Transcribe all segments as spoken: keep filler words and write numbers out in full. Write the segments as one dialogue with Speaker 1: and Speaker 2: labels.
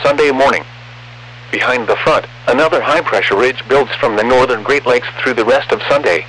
Speaker 1: Sunday morning. Behind the front, another high-pressure ridge builds from the northern Great Lakes through the rest of Sunday.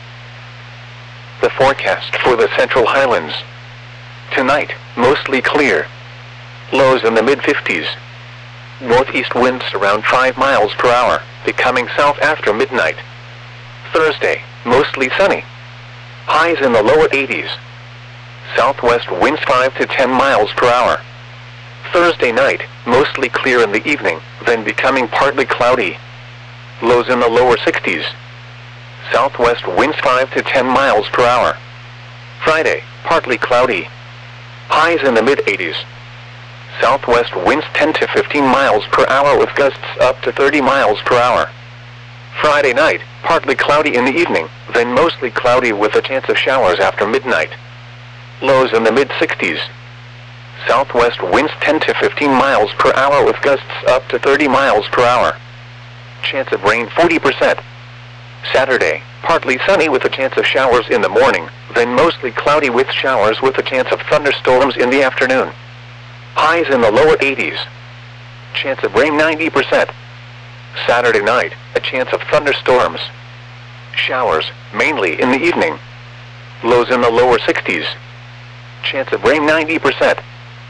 Speaker 1: The forecast for the Central Highlands. Tonight, mostly clear. Lows in the mid fifties. Northeast winds around five miles per hour, becoming south after midnight. Thursday, mostly sunny. Highs in the lower eighties. Southwest winds five to ten miles per hour. Thursday night, mostly clear in the evening, then becoming partly cloudy. Lows in the lower sixties. Southwest winds five to ten miles per hour. Friday, partly cloudy. Highs in the mid eighties. Southwest winds ten to fifteen miles per hour with gusts up to thirty miles per hour. Friday night, partly cloudy in the evening, then mostly cloudy with a chance of showers after midnight. Lows in the mid sixties. Southwest winds ten to fifteen miles per hour with gusts up to thirty miles per hour. Chance of rain forty percent. Saturday, partly sunny with a chance of showers in the morning, then mostly cloudy with showers with a chance of thunderstorms in the afternoon. Highs in the lower eighties. Chance of rain ninety percent. Saturday night, a chance of thunderstorms. Showers, mainly in the evening. Lows in the lower sixties. Chance of rain ninety percent.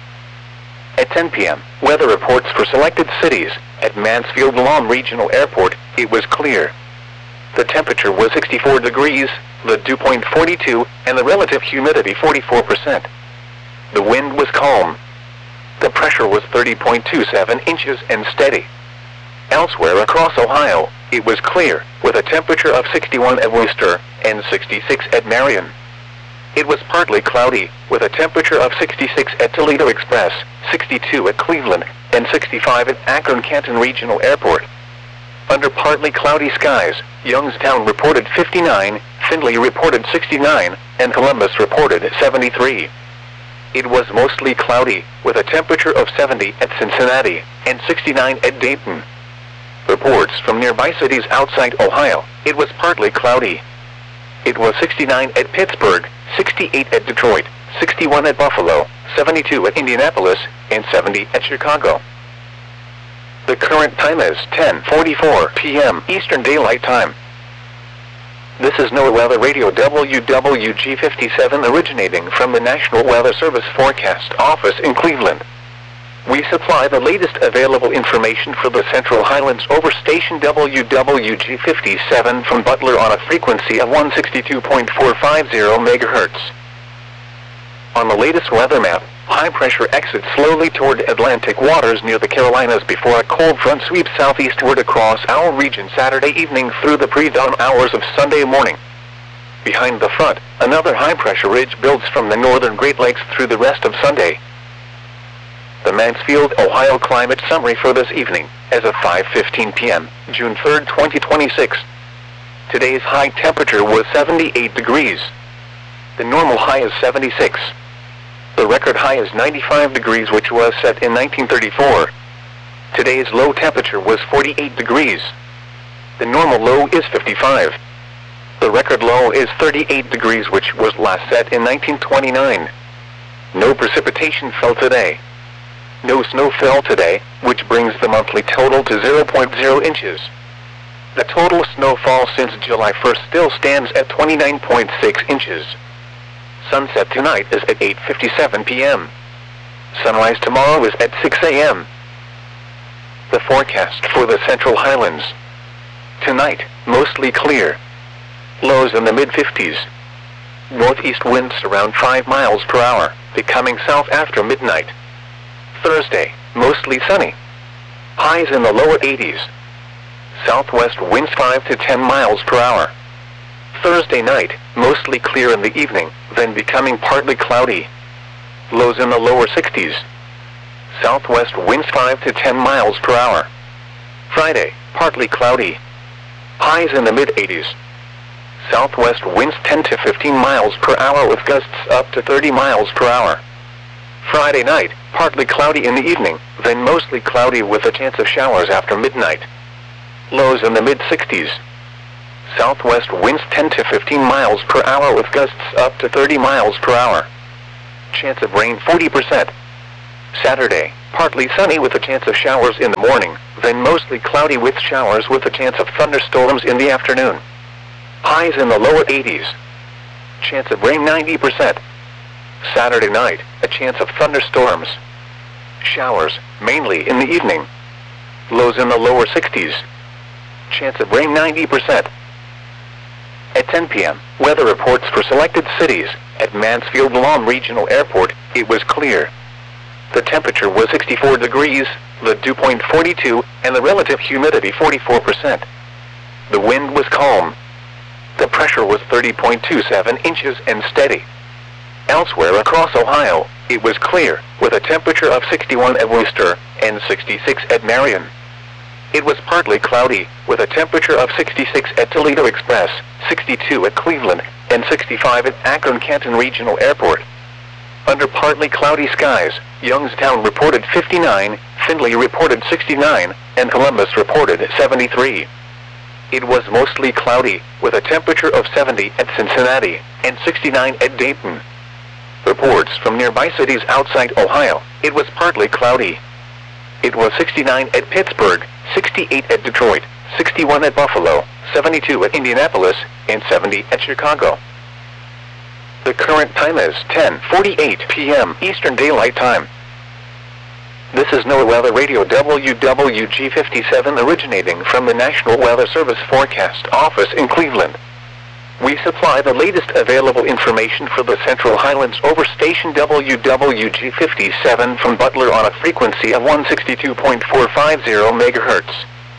Speaker 1: At ten p m, weather reports for selected cities. At Mansfield-Lahm Regional Airport, it was clear. The temperature was sixty-four degrees, the dew point forty-two, and the relative humidity forty-four percent. The wind was calm. The pressure was thirty point two seven inches and steady. Elsewhere across Ohio, it was clear, with a temperature of sixty-one at Worcester and sixty-six at Marion. It was partly cloudy, with a temperature of sixty-six at Toledo Express, sixty-two at Cleveland, and sixty-five at Akron-Canton Regional Airport. Under partly cloudy skies, Youngstown reported fifty-nine, Findlay reported sixty-nine, and Columbus reported seventy-three. It was mostly cloudy, with a temperature of seventy at Cincinnati, and sixty-nine at Dayton. Reports from nearby cities outside Ohio, it was partly cloudy. It was sixty-nine at Pittsburgh, sixty-eight at Detroit, sixty-one at Buffalo, seventy-two at Indianapolis, and seventy at Chicago. The current time is ten forty-four p m Eastern Daylight Time. This is NOAA Weather Radio W W G fifty-seven originating from the National Weather Service Forecast Office in Cleveland. We supply the latest available information for the Central Highlands over station W W G fifty-seven from Butler on a frequency of one sixty-two point four five zero megahertz. On the latest weather map, high pressure exits slowly toward Atlantic waters near the Carolinas before a cold front sweeps southeastward across our region Saturday evening through the pre-dawn hours of Sunday morning. Behind the front, another high pressure ridge builds from the northern Great Lakes through the rest of Sunday. The Mansfield, Ohio climate summary for this evening, as of five fifteen p m, June third, twenty twenty-six. Today's high temperature was seventy-eight degrees. The normal high is seventy-six. The record high is ninety-five degrees, which was set in nineteen thirty-four. Today's low temperature was forty-eight degrees. The normal low is fifty-five. The record low is thirty-eight degrees, which was last set in nineteen twenty-nine. No precipitation fell today. No snow fell today, which brings the monthly total to zero point zero inches. The total snowfall since July first still stands at twenty-nine point six inches. Sunset tonight is at eight fifty-seven p m Sunrise tomorrow is at six a m The forecast for the Central Highlands. Tonight, mostly clear. Lows in the mid fifties. Northeast winds around five miles per hour, becoming south after midnight. Thursday, mostly sunny. Highs in the lower eighties. Southwest winds five to ten miles per hour. Thursday night, mostly clear in the evening, then becoming partly cloudy. Lows in the lower sixties. Southwest winds five to ten miles per hour. Friday, partly cloudy. Highs in the mid eighties. Southwest winds ten to fifteen miles per hour with gusts up to thirty miles per hour. Friday night, partly cloudy in the evening, then mostly cloudy with a chance of showers after midnight. Lows in the mid sixties. Southwest winds ten to fifteen miles per hour with gusts up to thirty miles per hour. Chance of rain forty percent. Saturday, partly sunny with a chance of showers in the morning, then mostly cloudy with showers with a chance of thunderstorms in the afternoon. Highs in the lower eighties. Chance of rain ninety percent. Saturday night, a chance of thunderstorms. Showers, mainly in the evening. Lows in the lower sixties. Chance of rain ninety percent. At ten p m, weather reports for selected cities. At Mansfield Lawn Regional Airport, it was clear. The temperature was sixty-four degrees, the dew point forty-two, and the relative humidity forty-four percent. The wind was calm. The pressure was thirty point two seven inches and steady. Elsewhere across Ohio, it was clear, with a temperature of sixty-one at Wooster and sixty-six at Marion. It was partly cloudy, with a temperature of sixty-six at Toledo Express, sixty-two at Cleveland, and sixty-five at Akron-Canton Regional Airport. Under partly cloudy skies, Youngstown reported fifty-nine, Findlay reported sixty-nine, and Columbus reported seventy-three. It was mostly cloudy, with a temperature of seventy at Cincinnati, and sixty-nine at Dayton. Reports from nearby cities outside Ohio, it was partly cloudy. It was sixty-nine at Pittsburgh, sixty-eight at Detroit, sixty-one at Buffalo, seventy-two at Indianapolis, and seventy at Chicago. The current time is ten forty-eight p m Eastern Daylight Time. This is NOAA Weather Radio W W G fifty-seven originating from the National Weather Service Forecast Office in Cleveland. We supply the latest available information for the Central Highlands over station W W G fifty-seven from Butler on a frequency of one sixty-two point four five zero megahertz.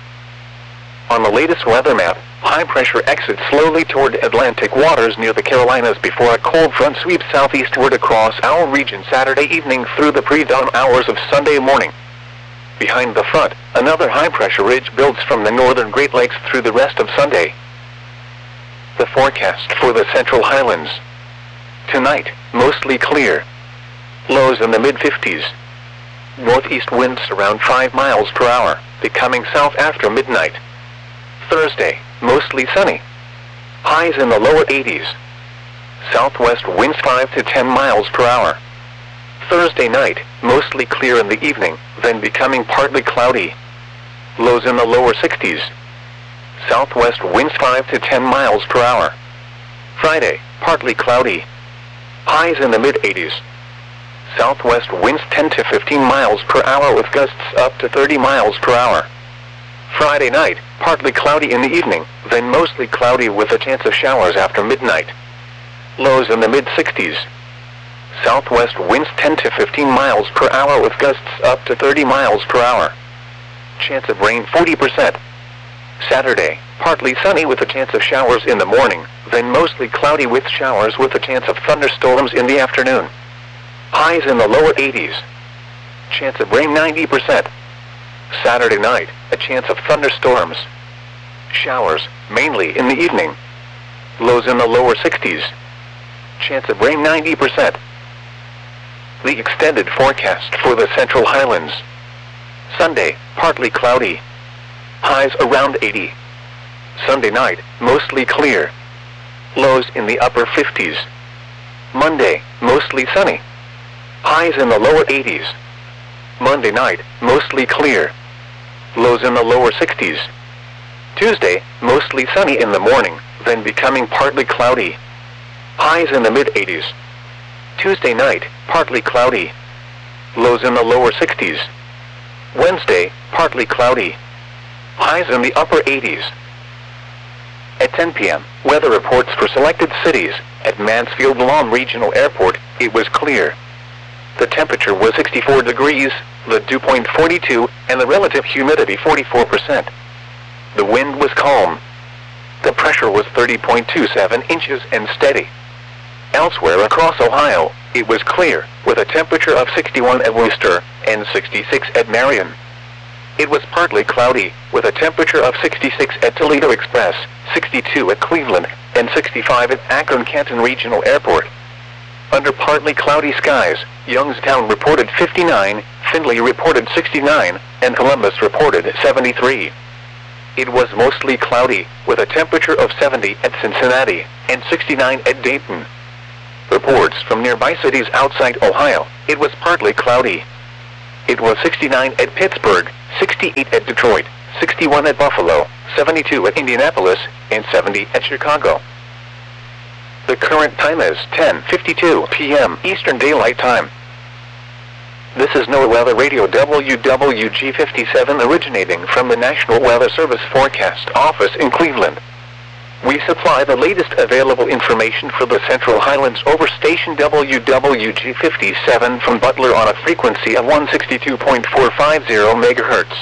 Speaker 1: On the latest weather map, high pressure exits slowly toward Atlantic waters near the Carolinas before a cold front sweeps southeastward across our region Saturday evening through the pre-dawn hours of Sunday morning. Behind the front, another high pressure ridge builds from the northern Great Lakes through the rest of Sunday. The forecast for the Central Highlands. Tonight, mostly clear. Lows in the mid fifties. Northeast winds around five miles per hour, becoming south after midnight. Thursday, mostly sunny. Highs in the lower eighties. Southwest winds five to ten miles per hour. Thursday night, mostly clear in the evening, then becoming partly cloudy. Lows in the lower sixties. Southwest winds five to ten miles per hour. Friday, partly cloudy. Highs in the mid eighties. Southwest winds ten to fifteen miles per hour with gusts up to thirty miles per hour. Friday night, partly cloudy in the evening, then mostly cloudy with a chance of showers after midnight. Lows in the mid sixties. Southwest winds ten to fifteen miles per hour with gusts up to thirty miles per hour. Chance of rain forty percent. Saturday, partly sunny with a chance of showers in the morning, then mostly cloudy with showers with a chance of thunderstorms in the afternoon. Highs in the lower eighties. Chance of rain ninety percent. Saturday night, a chance of thunderstorms. Showers, mainly in the evening. Lows in the lower sixties. Chance of rain ninety percent. The extended forecast for the Central Highlands. Sunday, partly cloudy. Highs around eighty. Sunday night, mostly clear. Lows in the upper fifties. Monday, mostly sunny. Highs in the lower eighties. Monday night, mostly clear. Lows in the lower sixties. Tuesday, mostly sunny in the morning, then becoming partly cloudy. Highs in the mid eighties. Tuesday night, partly cloudy. Lows in the lower sixties. Wednesday, partly cloudy. Highs in the upper eighties. At ten p m, weather reports for selected cities. At Mansfield Lawn Regional Airport, it was clear. The temperature was sixty-four degrees, the dew point forty-two, and the relative humidity forty-four percent. The wind was calm. The pressure was thirty point two seven inches and steady. Elsewhere across Ohio, it was clear, with a temperature of sixty-one at Wooster and sixty-six at Marion. It was partly cloudy, with a temperature of sixty-six at Toledo Express, sixty-two at Cleveland, and sixty-five at Akron-Canton Regional Airport. Under partly cloudy skies, Youngstown reported fifty-nine, Findlay reported sixty-nine, and Columbus reported seventy-three. It was mostly cloudy, with a temperature of seventy at Cincinnati, and sixty-nine at Dayton. Reports from nearby cities outside Ohio, it was partly cloudy. It was sixty-nine at Pittsburgh, sixty-eight at Detroit, sixty-one at Buffalo, seventy-two at Indianapolis, and seventy at Chicago. The current time is ten fifty-two p m Eastern Daylight Time. This is NOAA Weather Radio W W G fifty-seven originating from the National Weather Service Forecast Office in Cleveland. We supply the latest available information for the Central Highlands over station W W G fifty-seven from Butler on a frequency of one sixty-two point four five zero megahertz.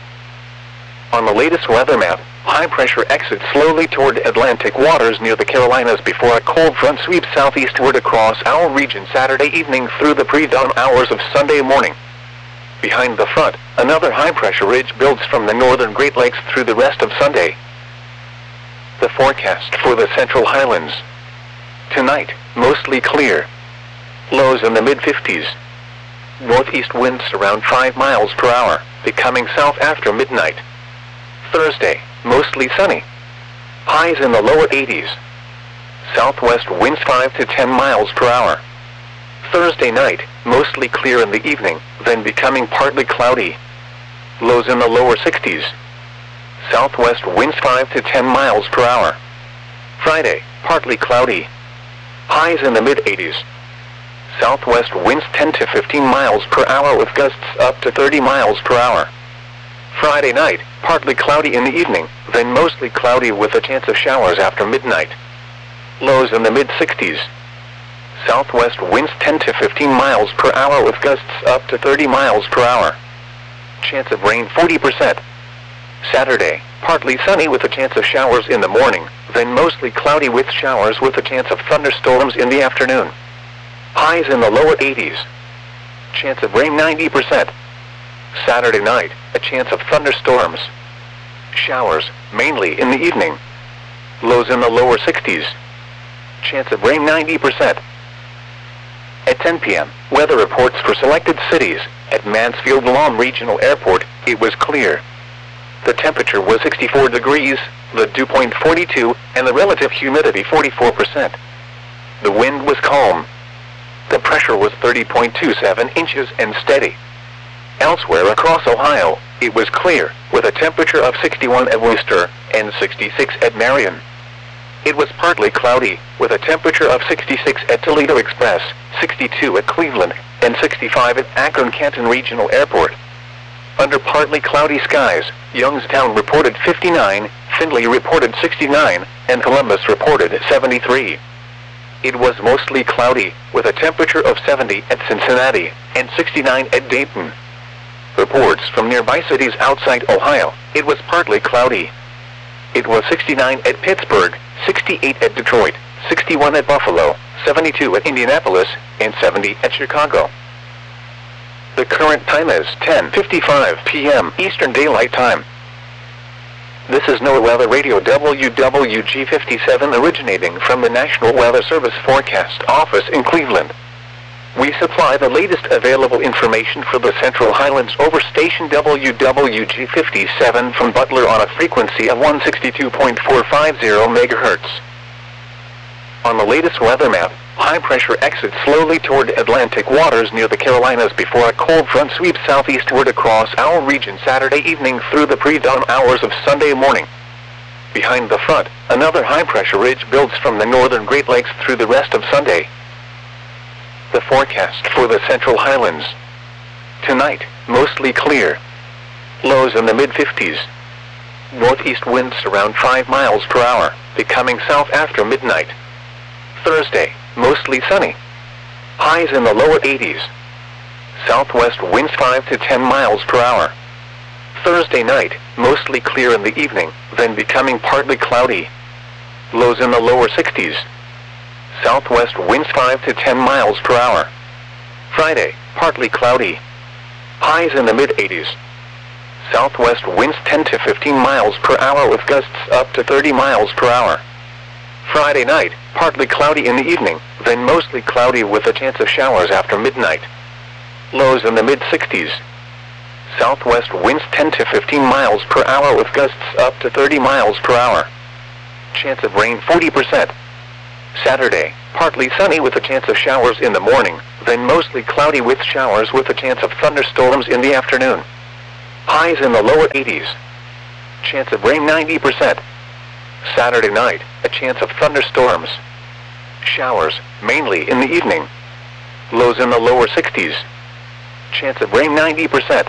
Speaker 1: On the latest weather map, high pressure exits slowly toward Atlantic waters near the Carolinas before a cold front sweeps southeastward across our region Saturday evening through the pre-dawn hours of Sunday morning. Behind the front, another high pressure ridge builds from the northern Great Lakes through the rest of Sunday. The forecast for the Central Highlands. Tonight, mostly clear. Lows in the mid fifties. Northeast winds around five miles per hour, becoming south after midnight. Thursday, mostly sunny. Highs in the lower eighties. Southwest winds five to ten miles per hour. Thursday night, mostly clear in the evening, then becoming partly cloudy. Lows in the lower sixties. Southwest winds five to ten miles per hour. Friday, partly cloudy. Highs in the mid eighties. Southwest winds ten to fifteen miles per hour with gusts up to thirty miles per hour. Friday night, partly cloudy in the evening, then mostly cloudy with a chance of showers after midnight. Lows in the mid sixties. Southwest winds ten to fifteen miles per hour with gusts up to thirty miles per hour. Chance of rain forty percent. Saturday, partly sunny with a chance of showers in the morning, then mostly cloudy with showers with a chance of thunderstorms in the afternoon. Highs in the lower eighties. Chance of rain ninety percent. Saturday night, a chance of thunderstorms. Showers, mainly in the evening. Lows in the lower sixties. Chance of rain ninety percent. At ten p m, weather reports for selected cities. At Mansfield-Lom Regional Airport, it was clear. The temperature was sixty-four degrees, the dew point forty-two, and the relative humidity forty-four percent. The wind was calm. The pressure was thirty point two seven inches and steady. Elsewhere across Ohio, it was clear, with a temperature of sixty-one at Worcester and sixty-six at Marion. It was partly cloudy, with a temperature of sixty-six at Toledo Express, sixty-two at Cleveland, and sixty-five at Akron-Canton Regional Airport. Under partly cloudy skies, Youngstown reported fifty-nine, Findlay reported sixty-nine, and Columbus reported seventy-three. It was mostly cloudy, with a temperature of seventy at Cincinnati, and sixty-nine at Dayton. Reports from nearby cities outside Ohio, it was partly cloudy. It was sixty-nine at Pittsburgh, sixty-eight at Detroit, sixty-one at Buffalo, seventy-two at Indianapolis, and seventy at Chicago. The current time is ten fifty-five p m Eastern Daylight Time. This is NOAA Weather Radio W W G fifty-seven originating from the National Weather Service Forecast Office in Cleveland. We supply the latest available information for the Central Highlands over station W W G fifty-seven from Butler on a frequency of one sixty-two point four five zero megahertz. On the latest weather map, high pressure exits slowly toward Atlantic waters near the Carolinas before a cold front sweeps southeastward across our region Saturday evening through the pre-dawn hours of Sunday morning. Behind the front, another high pressure ridge builds from the northern Great Lakes through the rest of Sunday. The forecast for the Central Highlands. Tonight, mostly clear. Lows in the mid fifties. Northeast winds around five miles per hour, becoming south after midnight. Thursday, mostly sunny. Highs in the lower eighties. Southwest winds five to ten miles per hour. Thursday night, mostly clear in the evening, then becoming partly cloudy. Lows in the lower sixties. Southwest winds five to ten miles per hour. Friday, partly cloudy. Highs in the mid eighties. Southwest winds ten to fifteen miles per hour with gusts up to thirty miles per hour. Friday night, partly cloudy in the evening, then mostly cloudy with a chance of showers after midnight. Lows in the mid sixties. Southwest winds ten to fifteen miles per hour with gusts up to thirty miles per hour. Chance of rain forty percent. Saturday, partly sunny with a chance of showers in the morning, then mostly cloudy with showers with a chance of thunderstorms in the afternoon. Highs in the lower eighties. Chance of rain ninety percent. Saturday night, a chance of thunderstorms. Showers, mainly in the evening. Lows in the lower sixties. Chance of rain ninety percent.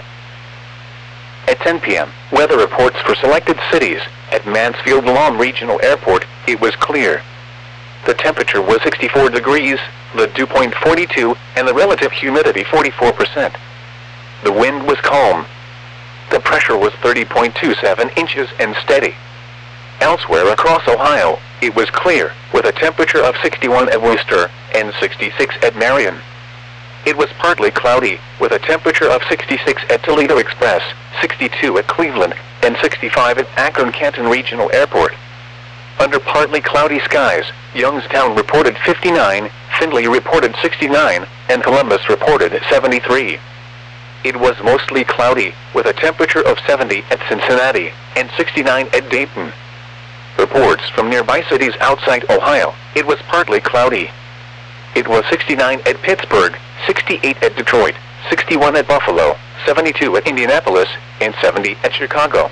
Speaker 1: At ten p m, weather reports for selected cities. At Mansfield-Lam Regional Airport, it was clear. The temperature was sixty-four degrees, the dew point forty-two, and the relative humidity forty-four percent. The wind was calm. The pressure was thirty point two seven inches and steady. Elsewhere across Ohio, it was clear, with a temperature of sixty-one at Worcester and sixty-six at Marion. It was partly cloudy, with a temperature of sixty-six at Toledo Express, sixty-two at Cleveland, and sixty-five at Akron-Canton Regional Airport. Under partly cloudy skies, Youngstown reported fifty-nine, Findlay reported sixty-nine, and Columbus reported seventy-three. It was mostly cloudy, with a temperature of seventy at Cincinnati, and sixty-nine at Dayton. Reports from nearby cities outside Ohio, it was partly cloudy. It was sixty-nine at Pittsburgh, sixty-eight at Detroit, sixty-one at Buffalo, seventy-two at Indianapolis, and seventy at Chicago.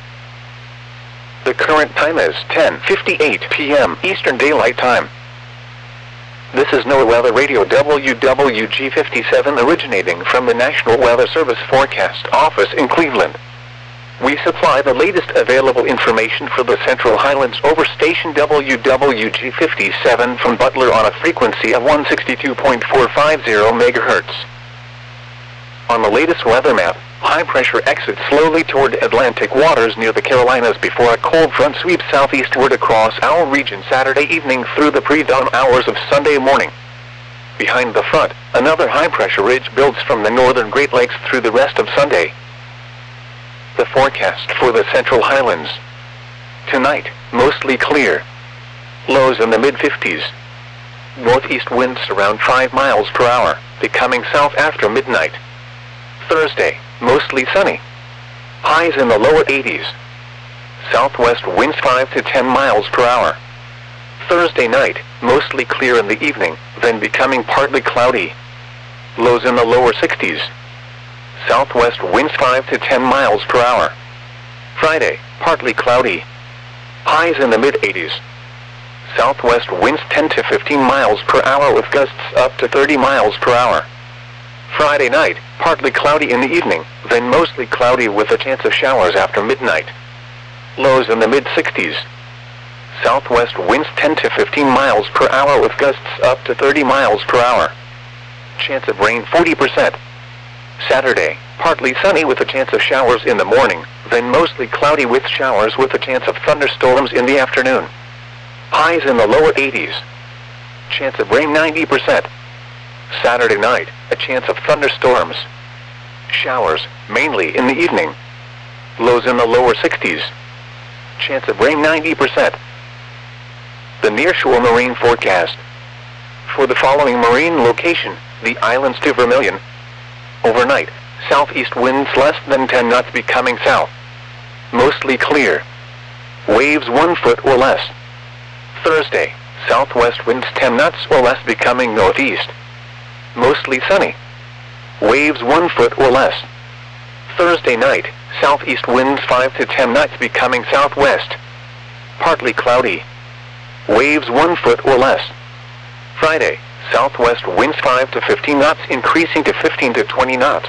Speaker 1: The current time is ten fifty-eight p m Eastern Daylight Time. This is NOAA Weather Radio W W G fifty-seven originating from the National Weather Service Forecast Office in Cleveland. We supply the latest available information for the Central Highlands over station W W G fifty-seven from Butler on a frequency of one sixty-two point four five zero megahertz. On the latest weather map, high pressure exits slowly toward Atlantic waters near the Carolinas before a cold front sweeps southeastward across our region Saturday evening through the pre-dawn hours of Sunday morning. Behind the front, another high pressure ridge builds from the northern Great Lakes through the rest of Sunday. The forecast for the Central Highlands. Tonight, mostly clear. Lows in the mid fifties. Northeast winds around five miles per hour, becoming south after midnight. Thursday, mostly sunny. Highs in the lower eighties. Southwest winds five to ten miles per hour. Thursday night, mostly clear in the evening, then becoming partly cloudy. Lows in the lower sixties. Southwest winds five to ten miles per hour. Friday, partly cloudy. Highs in the mid eighties. Southwest winds ten to fifteen miles per hour with gusts up to thirty miles per hour. Friday night, partly cloudy in the evening, then mostly cloudy with a chance of showers after midnight. Lows in the mid sixties. Southwest winds ten to fifteen miles per hour with gusts up to thirty miles per hour. Chance of rain forty percent. Saturday, partly sunny with a chance of showers in the morning, then mostly cloudy with showers with a chance of thunderstorms in the afternoon. Highs in the lower eighties. Chance of rain ninety percent. Saturday night, a chance of thunderstorms. Showers, mainly in the evening. Lows in the lower sixties. Chance of rain ninety percent. The nearshore marine forecast. For the following marine location, the islands to Vermilion. Overnight, southeast winds less than ten knots becoming south. Mostly clear. Waves one foot or less. Thursday, southwest winds ten knots or less becoming northeast. Mostly sunny. Waves one foot or less. Thursday night, southeast winds five to ten knots becoming southwest. Partly cloudy. Waves one foot or less. Friday, southwest winds five to fifteen knots increasing to fifteen to twenty knots.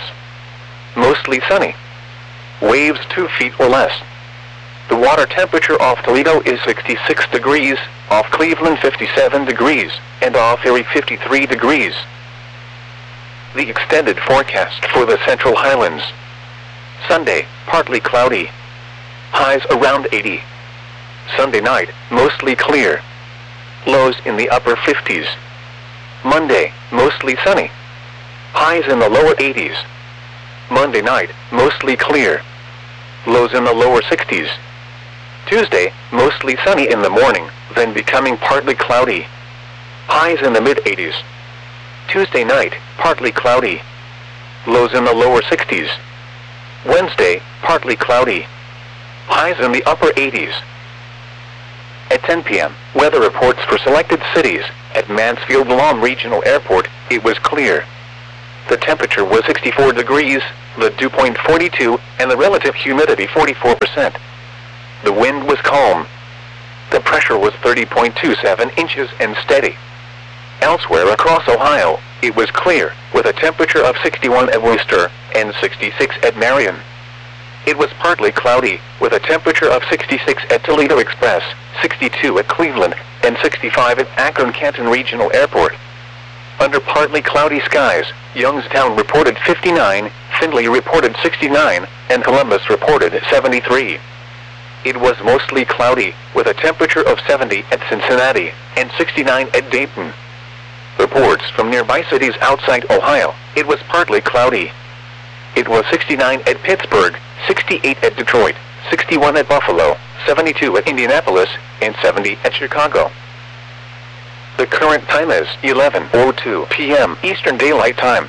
Speaker 1: Mostly sunny. Waves two feet or less. The water temperature off Toledo is sixty-six degrees, off Cleveland fifty-seven degrees, and off Erie fifty-three degrees. The extended forecast for the Central Highlands. Sunday, partly cloudy. Highs around eighty. Sunday night, mostly clear. Lows in the upper fifties. Monday, mostly sunny. Highs in the lower eighties. Monday night, mostly clear. Lows in the lower sixties. Tuesday, mostly sunny in the morning, then becoming partly cloudy. Highs in the mid eighties. Tuesday night, partly cloudy. Lows in the lower sixties. Wednesday, partly cloudy. Highs in the upper eighties. At ten p m, weather reports for selected cities. At Mansfield-Lam Regional Airport, it was clear. The temperature was sixty-four degrees, the dew point forty-two, and the relative humidity forty-four percent. The wind was calm. The pressure was thirty point two seven inches and steady. Elsewhere across Ohio, it was clear, with a temperature of sixty-one at Wooster and sixty-six at Marion. It was partly cloudy, with a temperature of sixty-six at Toledo Express, sixty-two at Cleveland, and sixty-five at Akron-Canton Regional Airport. Under partly cloudy skies, Youngstown reported fifty-nine, Findlay reported sixty-nine, and Columbus reported seventy-three. It was mostly cloudy, with a temperature of seventy at Cincinnati, and sixty-nine at Dayton. Reports from nearby cities outside Ohio, it was partly cloudy. It was sixty-nine at Pittsburgh, sixty-eight at Detroit, sixty-one at Buffalo, seventy-two at Indianapolis, and seventy at Chicago. The current time is eleven oh two p m Eastern Daylight Time.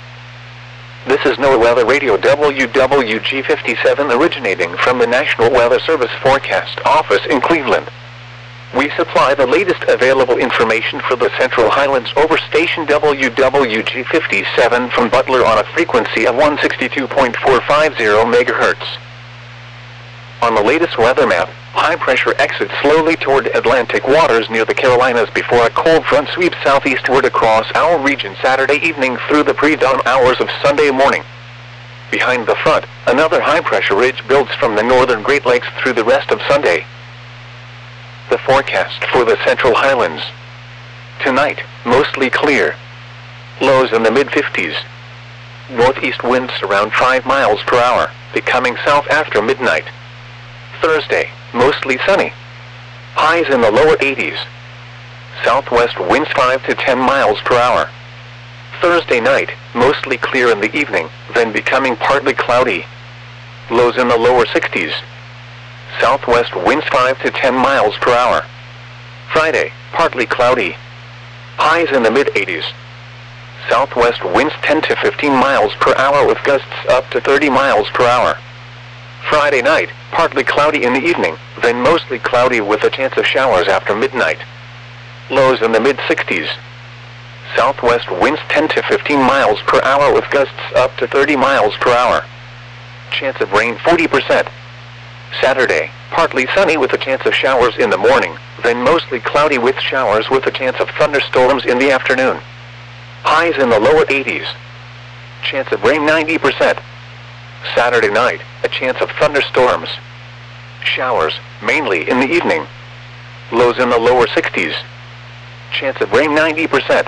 Speaker 1: This is NOAA Weather Radio W W G fifty-seven originating from the National Weather Service Forecast Office in Cleveland. We supply the latest available information for the Central Highlands over station W W G fifty-seven from Butler on a frequency of one sixty-two point four five zero megahertz. On the latest weather map, high pressure exits slowly toward Atlantic waters near the Carolinas before a cold front sweeps southeastward across our region Saturday evening through the pre-dawn hours of Sunday morning. Behind the front, another high pressure ridge builds from the northern Great Lakes through the rest of Sunday. The forecast for the Central Highlands. Tonight, mostly clear. Lows in the mid fifties. Northeast winds around five miles per hour, becoming south after midnight. Thursday, mostly sunny. Highs in the lower eighties. Southwest winds five to ten miles per hour. Thursday night, mostly clear in the evening, then becoming partly cloudy. Lows in the lower sixties. Southwest winds five to ten miles per hour. Friday, partly cloudy. Highs in the mid eighties. Southwest winds ten to fifteen miles per hour with gusts up to thirty miles per hour. Friday night, partly cloudy in the evening, then mostly cloudy with a chance of showers after midnight. Lows in the mid sixties. Southwest winds ten to fifteen miles per hour with gusts up to thirty miles per hour. Chance of rain forty percent. Saturday, partly sunny with a chance of showers in the morning, then mostly cloudy with showers with a chance of thunderstorms in the afternoon. Highs in the lower eighties. Chance of rain ninety percent. Saturday night, a chance of thunderstorms. Showers, mainly in the evening. Lows in the lower sixties. Chance of rain ninety percent.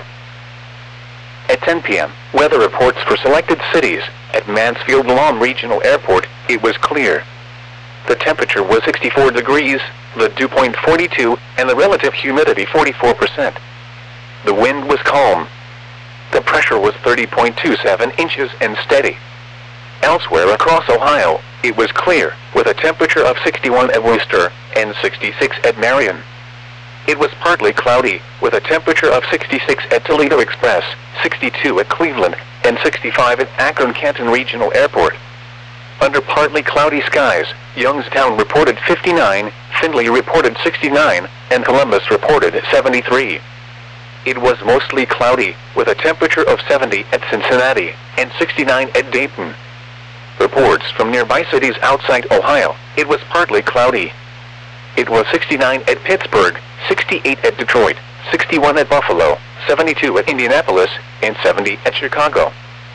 Speaker 1: At ten p m, weather reports for selected cities. At Mansfield-Lawn Regional Airport, it was clear. The temperature was sixty-four degrees, the dew point forty-two, and the relative humidity forty-four percent. The wind was calm. The pressure was thirty point two seven inches and steady. Elsewhere across Ohio, it was clear, with a temperature of sixty-one at Wooster and sixty-six at Marion. It was partly cloudy, with a temperature of sixty-six at Toledo Express, sixty-two at Cleveland, and sixty-five at Akron-Canton Regional Airport. Under partly cloudy skies, Youngstown reported fifty-nine, Findlay reported sixty-nine, and Columbus reported seventy-three. It was mostly cloudy, with a temperature of seventy at Cincinnati, and sixty-nine at Dayton. Reports from nearby cities outside Ohio, it was partly cloudy. It was sixty-nine at Pittsburgh, sixty-eight at Detroit, sixty-one at Buffalo, seventy-two at Indianapolis, and seventy at Chicago.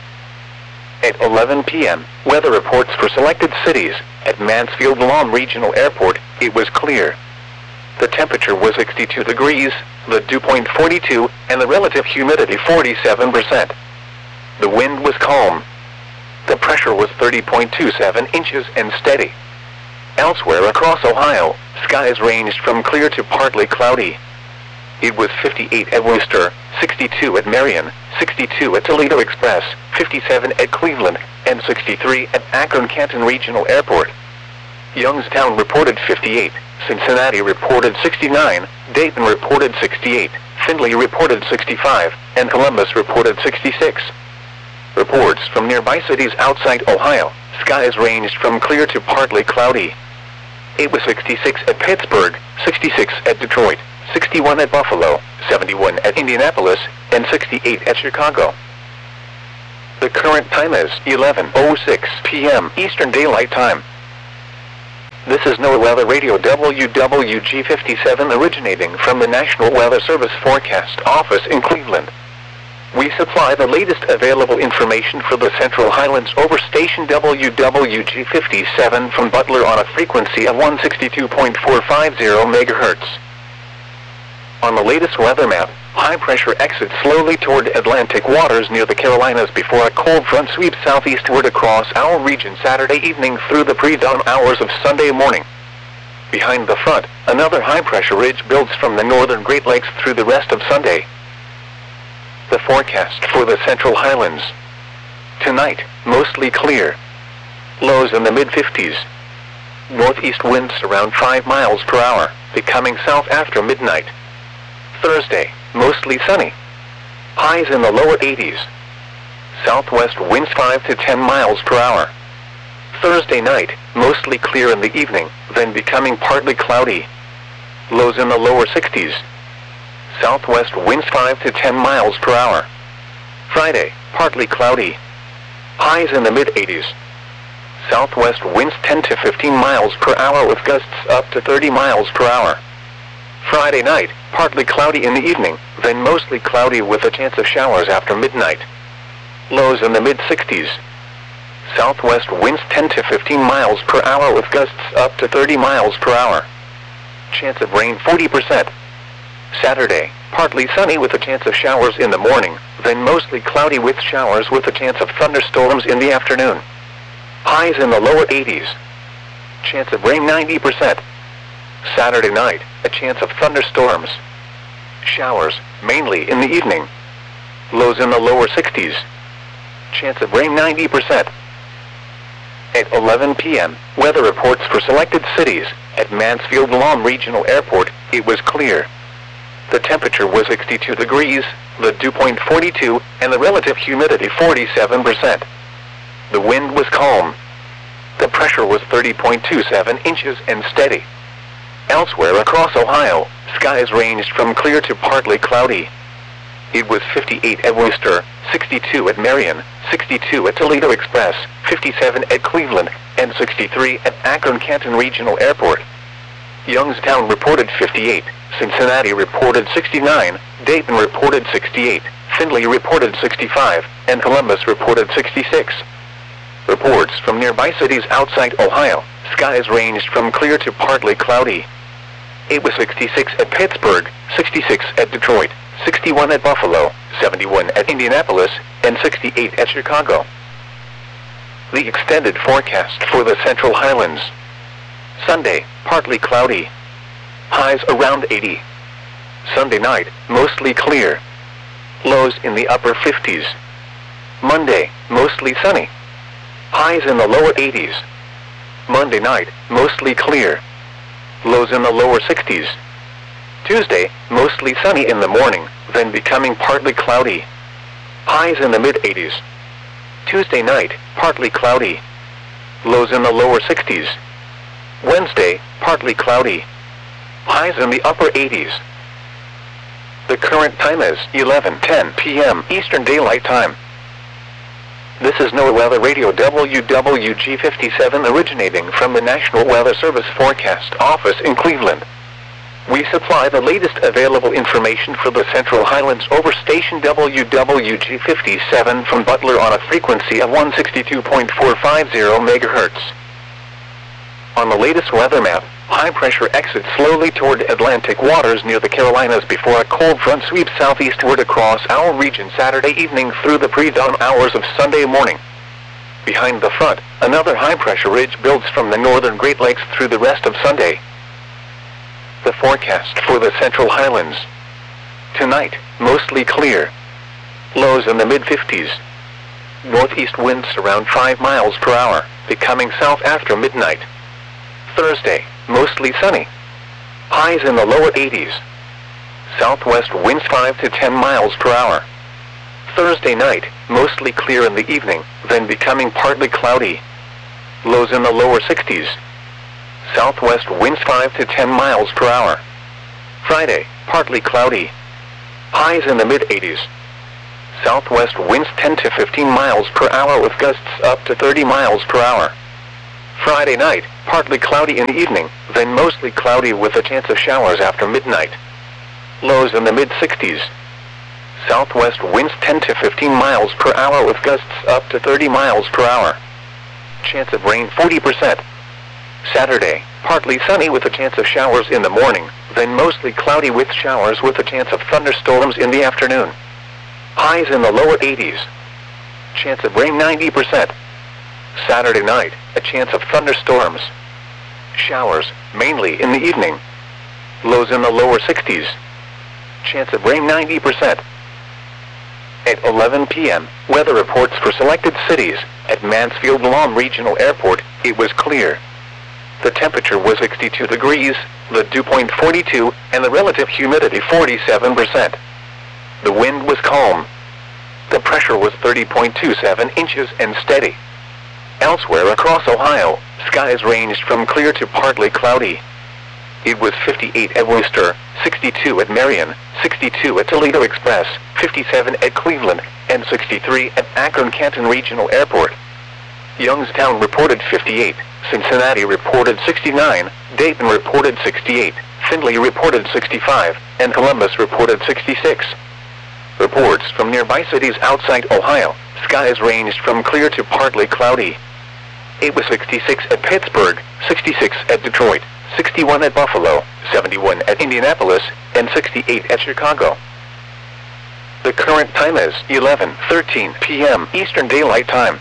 Speaker 1: At eleven p m, weather reports for selected cities. At Mansfield-Lawn Regional Airport, it was clear. The temperature was sixty-two degrees, the dew point forty-two, and the relative humidity forty-seven percent. The wind was calm. The pressure was thirty point two seven inches and steady. Elsewhere across Ohio, skies ranged from clear to partly cloudy. It was fifty-eight at Wooster, sixty-two at Marion, sixty-two at Toledo Express, fifty-seven at Cleveland, and sixty-three at Akron-Canton Regional Airport. Youngstown reported fifty-eight, Cincinnati reported sixty-nine, Dayton reported sixty-eight, Findlay reported sixty-five, and Columbus reported sixty-six. Reports from nearby cities outside Ohio, skies ranged from clear to partly cloudy. It was sixty-six at Pittsburgh, sixty-six at Detroit, sixty-one at Buffalo, seventy-one at Indianapolis, and sixty-eight at Chicago. The current time is eleven oh six p m Eastern Daylight Time. This is NOAA Weather Radio W W G fifty-seven originating from the National Weather Service Forecast Office in Cleveland. We supply the latest available information for the Central Highlands over station W W G fifty-seven from Butler on a frequency of one sixty-two point four five zero megahertz. On the latest weather map, high pressure exits slowly toward Atlantic waters near the Carolinas before a cold front sweeps southeastward across our region Saturday evening through the pre-dawn hours of Sunday morning. Behind the front, another high pressure ridge builds from the northern Great Lakes through the rest of Sunday. The forecast for the Central Highlands. Tonight, mostly clear. Lows in the mid fifties. Northeast winds around five miles per hour, becoming south after midnight. Thursday, mostly sunny. Highs in the lower eighties. Southwest winds five to ten miles per hour. Thursday night, mostly clear in the evening, then becoming partly cloudy. Lows in the lower sixties. Southwest winds five to ten miles per hour. Friday, partly cloudy. Highs in the mid eighties. Southwest winds ten to fifteen miles per hour with gusts up to thirty miles per hour. Friday night, partly cloudy in the evening, then mostly cloudy with a chance of showers after midnight. Lows in the mid sixties. Southwest winds ten to fifteen miles per hour with gusts up to thirty miles per hour. Chance of rain forty percent. Saturday, partly sunny with a chance of showers in the morning, then mostly cloudy with showers with a chance of thunderstorms in the afternoon. Highs in the lower eighties. Chance of rain ninety percent. Saturday night, a chance of thunderstorms. Showers, mainly in the evening. Lows in the lower sixties. Chance of rain ninety percent. At eleven p m, weather reports for selected cities. At Mansfield-Lom Regional Airport, it was clear. The temperature was sixty-two degrees, the dew point forty-two, and the relative humidity forty-seven percent. The wind was calm. The pressure was thirty point two seven inches and steady. Elsewhere across Ohio, skies ranged from clear to partly cloudy. It was fifty-eight at Worcester, sixty-two at Marion, sixty-two at Toledo Express, fifty-seven at Cleveland, and sixty-three at Akron-Canton Regional Airport. Youngstown reported fifty-eight, Cincinnati reported sixty-nine, Dayton reported sixty-eight, Findlay reported sixty-five, and Columbus reported sixty-six. Reports from nearby cities outside Ohio, skies ranged from clear to partly cloudy. It was sixty-six at Pittsburgh, sixty-six at Detroit, sixty-one at Buffalo, seventy-one at Indianapolis, and sixty-eight at Chicago. The extended forecast for the Central Highlands. Sunday, partly cloudy. Highs around eighty. Sunday night, mostly clear. Lows in the upper fifties. Monday, mostly sunny. Highs in the lower eighties. Monday night, mostly clear. Lows in the lower sixties. Tuesday, mostly sunny in the morning, then becoming partly cloudy. Highs in the mid eighties. Tuesday night, partly cloudy. Lows in the lower sixties. Wednesday, partly cloudy. Highs in the upper eighties. The current time is eleven ten p m Eastern Daylight Time. This is NOAA Weather Radio W W G fifty-seven originating from the National Weather Service Forecast Office in Cleveland. We supply the latest available information for the Central Highlands over station W W G fifty-seven from Butler on a frequency of one sixty-two point four five zero megahertz. On the latest weather map, high pressure exits slowly toward Atlantic waters near the Carolinas before a cold front sweeps southeastward across our region Saturday evening through the pre-dawn hours of Sunday morning. Behind the front, another high pressure ridge builds from the northern Great Lakes through the rest of Sunday. The forecast for the Central Highlands. Tonight, mostly clear. Lows in the mid fifties. Northeast winds around five miles per hour, becoming south after midnight. Thursday, mostly sunny. Highs in the lower eighties. Southwest winds five to ten miles per hour. Thursday night, mostly clear in the evening, then becoming partly cloudy. Lows in the lower sixties. Southwest winds five to ten miles per hour. Friday, partly cloudy. Highs in the mid eighties. Southwest winds ten to fifteen miles per hour with gusts up to thirty miles per hour. Friday night, partly cloudy in the evening, then mostly cloudy with a chance of showers after midnight. Lows in the mid sixties. Southwest winds ten to fifteen miles per hour with gusts up to thirty miles per hour. Chance of rain forty percent. Saturday, partly sunny with a chance of showers in the morning, then mostly cloudy with showers with a chance of thunderstorms in the afternoon. Highs in the lower eighties. Chance of rain ninety percent. Saturday night, a chance of thunderstorms. Showers, mainly in the evening. Lows in the lower sixties. Chance of rain ninety percent. At eleven p m, weather reports for selected cities. At Mansfield-Lom Regional Airport, it was clear. The temperature was sixty-two degrees, the dew point forty-two, and the relative humidity forty-seven percent. The wind was calm. The pressure was thirty point two seven inches and steady. Elsewhere across Ohio, skies ranged from clear to partly cloudy. It was fifty-eight at Worcester, sixty-two at Marion, sixty-two at Toledo Express, fifty-seven at Cleveland, and sixty-three at Akron-Canton Regional Airport. Youngstown reported fifty-eight, Cincinnati reported sixty-nine, Dayton reported sixty-eight, Findlay reported sixty-five, and Columbus reported sixty-six. Reports from nearby cities outside Ohio, skies ranged from clear to partly cloudy. It was sixty-six at Pittsburgh, sixty-six at Detroit, sixty-one at Buffalo, seventy-one at Indianapolis, and sixty-eight at Chicago. The current time is eleven thirteen p m Eastern Daylight Time.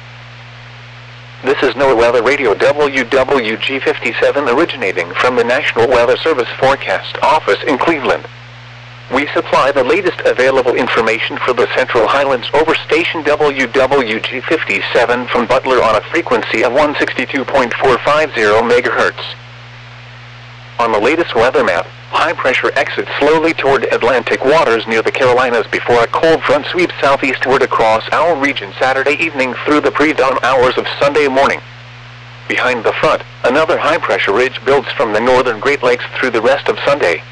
Speaker 1: This is NOAA Weather Radio W W G fifty-seven originating from the National Weather Service Forecast Office in Cleveland. We supply the latest available information for the Central Highlands over station W W G fifty-seven from Butler on a frequency of one sixty-two point four five zero megahertz. On the latest weather map, high pressure exits slowly toward Atlantic waters near the Carolinas before a cold front sweeps southeastward across our region Saturday evening through the pre-dawn hours of Sunday morning. Behind the front, another high pressure ridge builds from the northern Great Lakes through the rest of Sunday.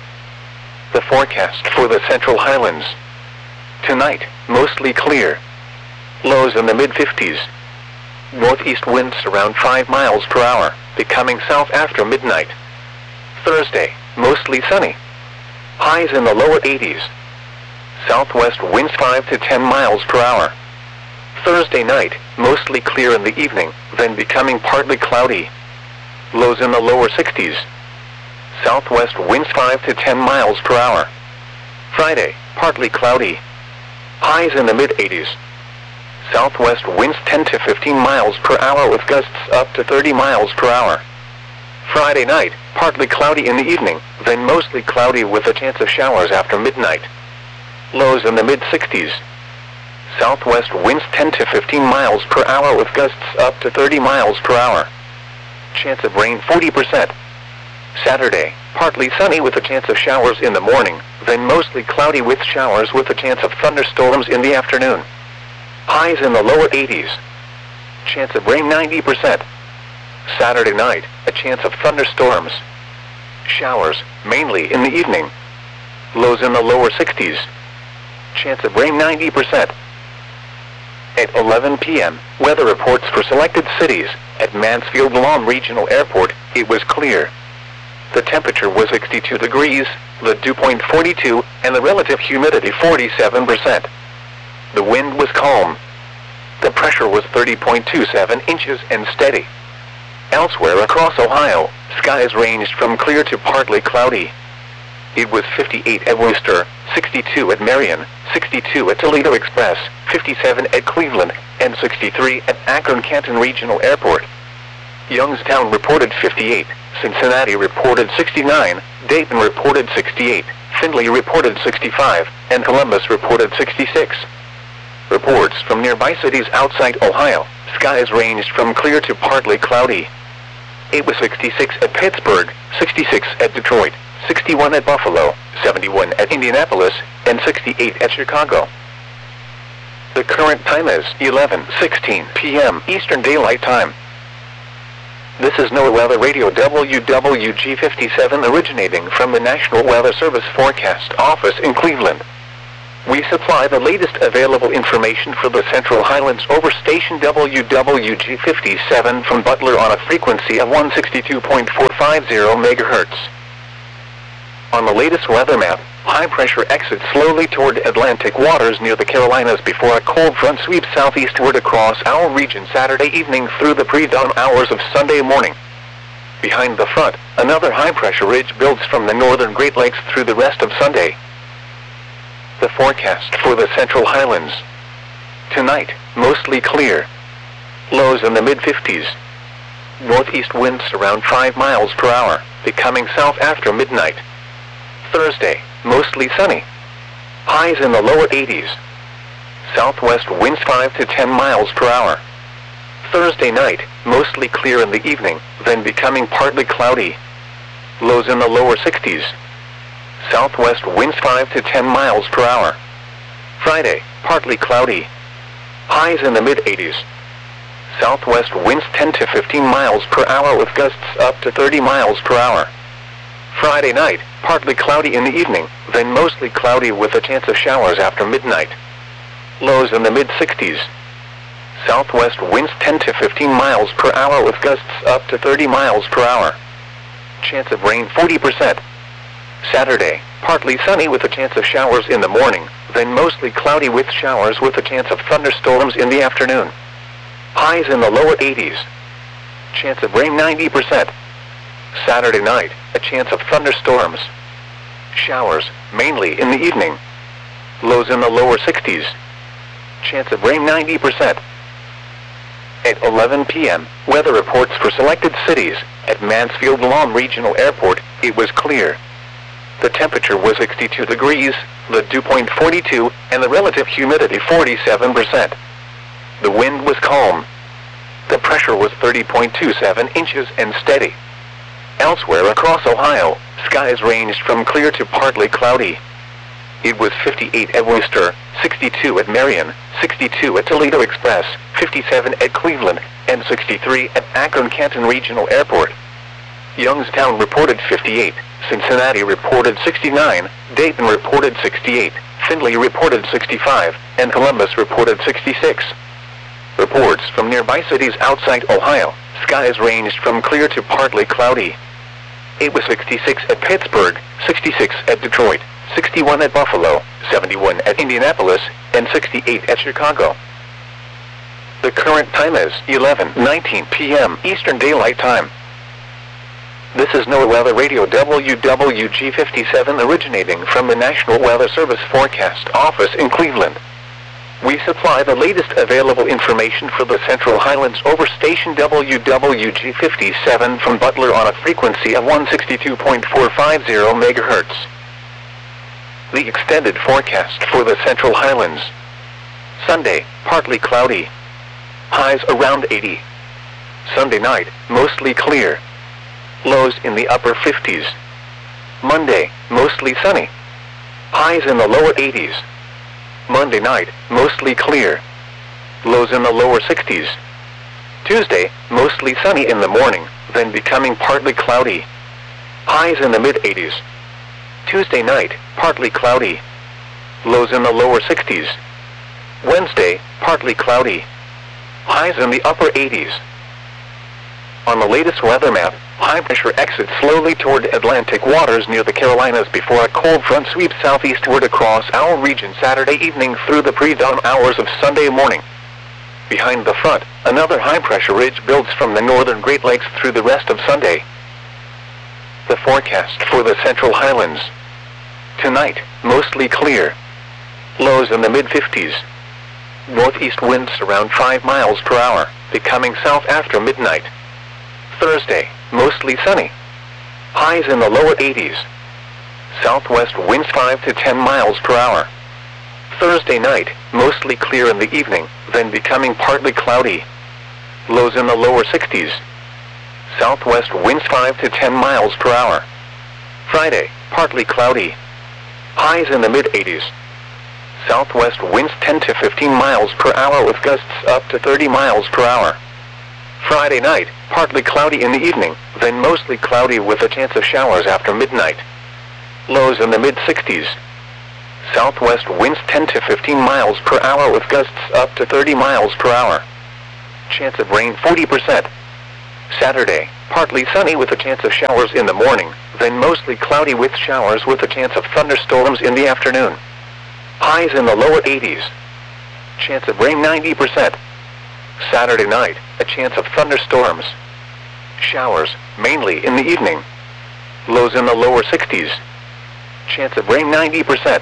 Speaker 1: The forecast for the Central Highlands. Tonight, mostly clear. Lows in the mid fifties. Northeast winds around five miles per hour, becoming south after midnight. Thursday, mostly sunny. Highs in the lower eighties. Southwest winds five to ten miles per hour. Thursday night, mostly clear in the evening, then becoming partly cloudy. Lows in the lower sixties. Southwest winds five to ten miles per hour. Friday, partly cloudy. Highs in the mid eighties. Southwest winds ten to fifteen miles per hour with gusts up to thirty miles per hour. Friday night, partly cloudy in the evening, then mostly cloudy with a chance of showers after midnight. Lows in the mid sixties. Southwest winds ten to fifteen miles per hour with gusts up to thirty miles per hour. Chance of rain forty percent. Saturday, partly sunny with a chance of showers in the morning, then mostly cloudy with showers with a chance of thunderstorms in the afternoon. Highs in the lower eighties. Chance of rain ninety percent. Saturday night, a chance of thunderstorms. Showers, mainly in the evening. Lows in the lower sixties. Chance of rain ninety percent. At eleven p m, weather reports for selected cities. At Mansfield-Lom Regional Airport, it was clear. The temperature was sixty-two degrees, the dew point forty-two, and the relative humidity forty-seven percent. The wind was calm. The pressure was thirty point two seven inches and steady. Elsewhere across Ohio, skies ranged from clear to partly cloudy. It was fifty-eight at Worcester, sixty-two at Marion, sixty-two at Toledo Express, fifty-seven at Cleveland, and sixty-three at Akron-Canton Regional Airport. Youngstown reported fifty-eight, Cincinnati reported sixty-nine, Dayton reported sixty-eight, Findlay reported sixty-five, and Columbus reported sixty-six. Reports from nearby cities outside Ohio, skies ranged from clear to partly cloudy. It was sixty-six at Pittsburgh, sixty-six at Detroit, sixty-one at Buffalo, seventy-one at Indianapolis, and sixty-eight at Chicago. The current time is eleven sixteen p m Eastern Daylight Time. This is NOAA Weather Radio W W G fifty-seven originating from the National Weather Service Forecast Office in Cleveland. We supply the latest available information for the Central Highlands over station W W G fifty-seven from Butler on a frequency of one sixty-two point four five zero megahertz. On the latest weather map, high pressure exits slowly toward Atlantic waters near the Carolinas before a cold front sweeps southeastward across our region Saturday evening through the pre-dawn hours of Sunday morning. Behind the front, another high pressure ridge builds from the northern Great Lakes through the rest of Sunday. The forecast for the Central Highlands. Tonight, mostly clear. Lows in the mid fifties. Northeast winds around five miles per hour, becoming south after midnight. Thursday, mostly sunny. Highs in the lower eighties. Southwest winds five to ten miles per hour. Thursday night, mostly clear in the evening, then becoming partly cloudy. Lows in the lower sixties. Southwest winds five to ten miles per hour. Friday, partly cloudy. Highs in the mid eighties. Southwest winds ten to fifteen miles per hour with gusts up to thirty miles per hour. Friday night, partly cloudy in the evening, then mostly cloudy with a chance of showers after midnight. Lows in the mid sixties. Southwest winds ten to fifteen miles per hour with gusts up to thirty miles per hour. Chance of rain forty percent. Saturday, partly sunny with a chance of showers in the morning, then mostly cloudy with showers with a chance of thunderstorms in the afternoon. Highs in the lower eighties. Chance of rain ninety percent. Saturday night, a chance of thunderstorms. Showers, mainly in the evening. Lows in the lower sixties. Chance of rain ninety percent. At eleven p m, weather reports for selected cities. At Mansfield Lawn Regional Airport, it was clear. The temperature was sixty-two degrees, the dew point forty-two, and the relative humidity forty-seven percent. The wind was calm. The pressure was thirty point two seven inches and steady. Elsewhere across Ohio, skies ranged from clear to partly cloudy. It was fifty-eight at Worcester, sixty-two at Marion, sixty-two at Toledo Express, fifty-seven at Cleveland, and sixty-three at Akron-Canton Regional Airport. Youngstown reported fifty-eight, Cincinnati reported sixty-nine, Dayton reported sixty-eight, Findlay reported sixty-five, and Columbus reported sixty-six. Reports from nearby cities outside Ohio, skies ranged from clear to partly cloudy. It was sixty-six at Pittsburgh, sixty-six at Detroit, sixty-one at Buffalo, seventy-one at Indianapolis, and sixty-eight at Chicago. The current time is eleven nineteen p m Eastern Daylight Time. This is NOAA Weather Radio W W G fifty-seven originating from the National Weather Service Forecast Office in Cleveland. We supply the latest available information for the Central Highlands over station W W G fifty-seven from Butler on a frequency of one sixty-two point four five zero megahertz. The extended forecast for the Central Highlands. Sunday, partly cloudy. Highs around eighty. Sunday night, mostly clear. Lows in the upper fifties. Monday, mostly sunny. Highs in the lower eighties. Monday night, mostly clear. Lows in the lower sixties. Tuesday, mostly sunny in the morning, then becoming partly cloudy. Highs in the mid eighties. Tuesday night, partly cloudy. Lows in the lower sixties. Wednesday, partly cloudy. Highs in the upper eighties. On the latest weather map, high pressure exits slowly toward Atlantic waters near the Carolinas before a cold front sweeps southeastward across our region Saturday evening through the pre-dawn hours of Sunday morning. Behind the front, another high pressure ridge builds from the northern Great Lakes through the rest of Sunday. The forecast for the Central Highlands. Tonight, mostly clear. Lows in the mid fifties. Northeast winds around five miles per hour, becoming south after midnight. Thursday, mostly sunny. Highs in the lower eighties. Southwest winds five to ten miles per hour. Thursday night, mostly clear in the evening, then becoming partly cloudy. Lows in the lower sixties. Southwest winds five to ten miles per hour. Friday, partly cloudy. Highs in the mid eighties. Southwest winds ten to fifteen miles per hour with gusts up to thirty miles per hour. Friday night, partly cloudy in the evening, then mostly cloudy with a chance of showers after midnight. Lows in the mid sixties. Southwest winds ten to fifteen miles per hour with gusts up to thirty miles per hour. Chance of rain forty percent. Saturday, partly sunny with a chance of showers in the morning, then mostly cloudy with showers with a chance of thunderstorms in the afternoon. Highs in the lower eighties. Chance of rain ninety percent. Saturday night, a chance of thunderstorms. Showers, mainly in the evening. Lows in the lower sixties. Chance of rain ninety percent.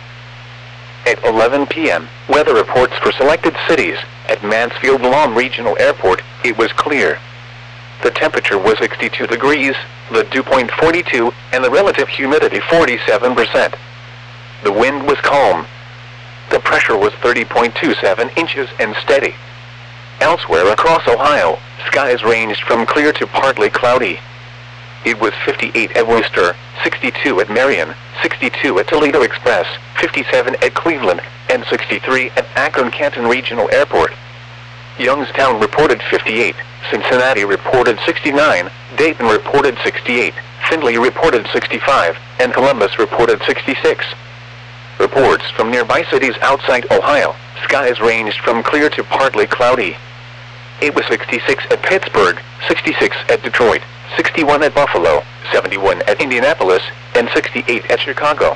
Speaker 1: At eleven p m, weather reports for selected cities. At Mansfield Lawn Regional Airport, it was clear. The temperature was sixty-two degrees, the dew point forty-two, and the relative humidity forty-seven percent. The wind was calm. The pressure was thirty point two seven inches and steady. Elsewhere across Ohio, skies ranged from clear to partly cloudy. It was fifty-eight at Worcester, sixty-two at Marion, sixty-two at Toledo Express, fifty-seven at Cleveland, and sixty-three at Akron-Canton Regional Airport. Youngstown reported fifty-eight, Cincinnati reported sixty-nine, Dayton reported sixty-eight, Findlay reported sixty-five, and Columbus reported sixty-six. Reports from nearby cities outside Ohio, skies ranged from clear to partly cloudy. It was sixty-six at Pittsburgh, sixty-six at Detroit, sixty-one at Buffalo, seventy-one at Indianapolis, and sixty-eight at Chicago.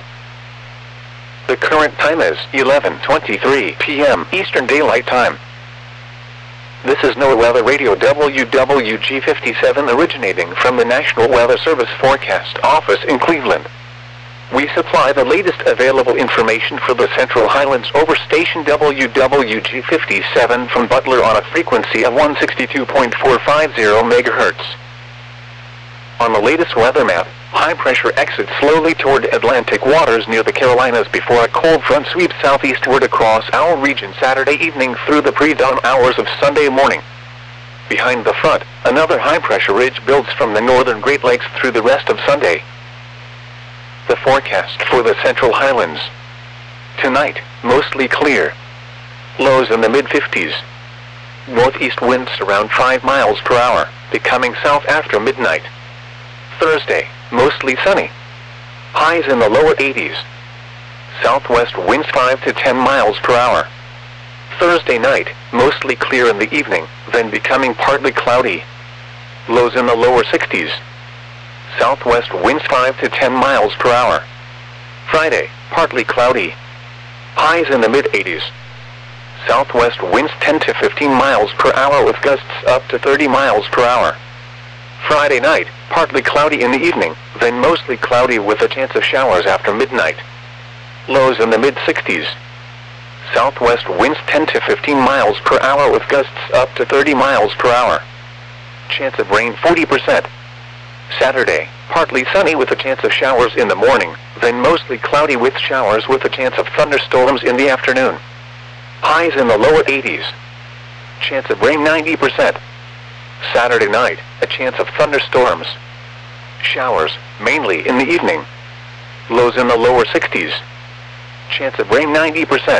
Speaker 1: The current time is eleven twenty-three p m Eastern Daylight Time. This is NOAA Weather Radio W W G fifty-seven originating from the National Weather Service Forecast Office in Cleveland. We supply the latest available information for the Central Highlands over station W W G fifty-seven from Butler on a frequency of one sixty-two point four five zero megahertz. On the latest weather map, high pressure exits slowly toward Atlantic waters near the Carolinas before a cold front sweeps southeastward across our region Saturday evening through the pre-dawn hours of Sunday morning. Behind the front, another high pressure ridge builds from the northern Great Lakes through the rest of Sunday. The forecast for the Central Highlands. Tonight, mostly clear. Lows in the mid fifties. Northeast winds around five miles per hour, becoming south after midnight. Thursday, mostly sunny. Highs in the lower eighties. Southwest winds five to ten miles per hour. Thursday night, mostly clear in the evening, then becoming partly cloudy. Lows in the lower sixties. Southwest winds five to ten miles per hour. Friday, partly cloudy. Highs in the mid eighties. Southwest winds ten to fifteen miles per hour with gusts up to thirty miles per hour. Friday night, partly cloudy in the evening, then mostly cloudy with a chance of showers after midnight. Lows in the mid sixties. Southwest winds ten to fifteen miles per hour with gusts up to thirty miles per hour. Chance of rain forty percent. Saturday, partly sunny with a chance of showers in the morning, then mostly cloudy with showers with a chance of thunderstorms in the afternoon. Highs in the lower eighties. Chance of rain ninety percent. Saturday night, a chance of thunderstorms. Showers, mainly in the evening. Lows in the lower sixties. Chance of rain ninety percent.